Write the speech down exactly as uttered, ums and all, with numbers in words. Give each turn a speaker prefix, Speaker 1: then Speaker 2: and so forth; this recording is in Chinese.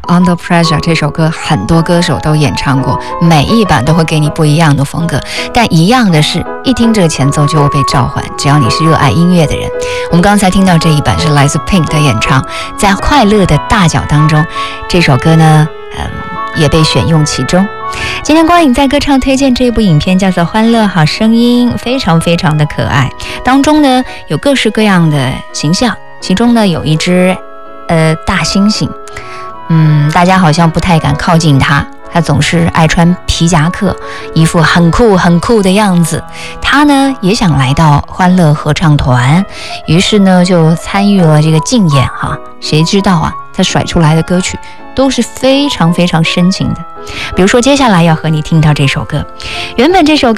Speaker 1: Under Pressure 这首歌很多歌手都演唱过，每一版都会给你不一样的风格，但一样的是一听这个前奏就会被召唤，只要你是热爱音乐的人。我们刚才听到这一版是来自 Pink 的演唱，在快乐的大脚当中，这首歌呢嗯，也被选用其中。今天光影在歌唱推荐这部影片叫做《欢乐好声音》，非常非常的可爱，当中呢有各式各样的形象，其中呢有一只呃大猩猩，嗯，大家好像不太敢靠近它，它总是爱穿皮夹克，一副很酷很酷的样子。他呢也想来到欢乐合唱团，于是呢就参与了这个竞演哈。谁知道啊，他甩出来的歌曲都是非常非常深情的。比如说接下来要和你听到这首歌，原本这首歌